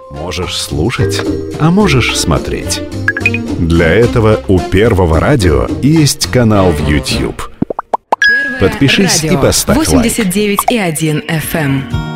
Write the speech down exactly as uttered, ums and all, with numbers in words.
Можешь слушать, а можешь смотреть. Для этого у Первого радио есть канал в YouTube. Подпишись и поставь лайк. восемьдесят девять и один эф эм.